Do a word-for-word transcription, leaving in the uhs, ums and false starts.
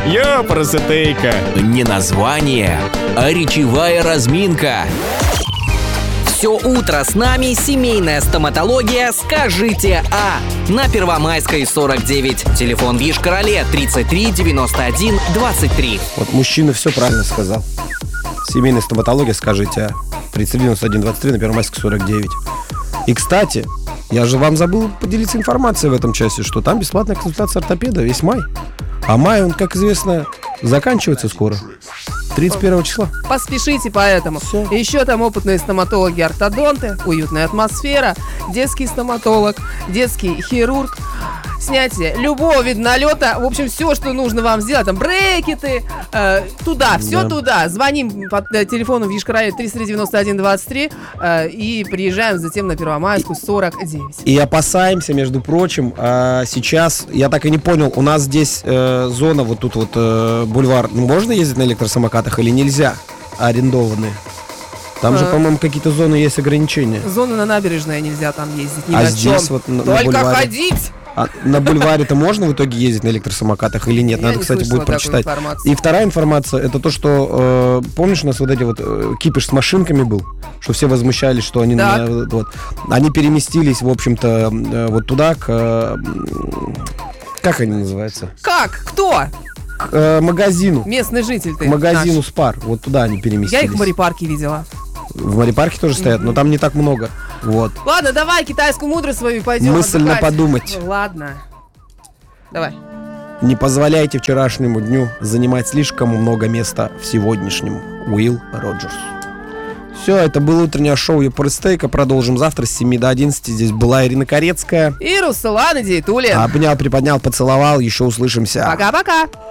Ёпрасотейка. Не название, а речевая разминка. Все утро с нами семейная стоматология «Скажите А» на Первомайской сорок девять. Телефон в Йошкар-Оле тридцать три девяносто один двадцать три. Вот мужчина все правильно сказал. Семейная стоматология «Скажите А». тридцать три девяносто один двадцать три на Первомайской сорок девять. И, кстати, я же вам забыл поделиться информацией в этом часе, что там бесплатная консультация ортопеда весь май. А май, он, как известно, заканчивается скоро. тридцать первого числа. Поспешите поэтому. Всё. Еще там опытные стоматологи-ортодонты, уютная атмосфера, детский стоматолог, детский хирург, снятие любого вида налета. В общем, все, что нужно вам сделать. Там брекеты, э, туда, все Да. туда. Звоним по э, телефону в Йошкар-Оле тридцать три девяносто один двадцать три э, и приезжаем затем на Первомайскую сорок девять. И опасаемся, между прочим, а, сейчас, я так и не понял, у нас здесь э, зона, вот тут вот э, бульвар, ну, можно ездить на электросамокатах или нельзя? Арендованные. Там же, А. по-моему, какие-то зоны есть ограничения. Зона на набережной, нельзя там ездить ни А на здесь чем. вот на- на Только бульваре? ходить. А на бульваре-то можно в итоге ездить на электросамокатах или нет? Я Надо, не кстати, слышала будет такой прочитать. информации. И вторая информация, это то, что, э, помнишь, у нас вот эти вот э, кипиш с машинками был, что все возмущались, что они, Так. на- вот, они переместились, в общем-то, э, вот туда, к, э, м, как они называются? Как? Кто? К э, магазину. Местный житель ты. К магазину наш. Спар. Вот туда они переместились. Я их в морепарке видела. В морепарке тоже стоят, но там не так много. Вот. Ладно, давай китайскую мудрость свою пойдем Мысленно отдыхать. подумать. Ну, ладно. Давай. Не позволяйте вчерашнему дню занимать слишком много места в сегодняшнем. Уилл Роджерс. Все, это было утреннее шоу Ёпрстейка. Продолжим завтра с семи до одиннадцати. Здесь была Ирина Корецкая. И Руслан Идейтуллин. Обнял, приподнял, поцеловал. Еще услышимся. Пока-пока.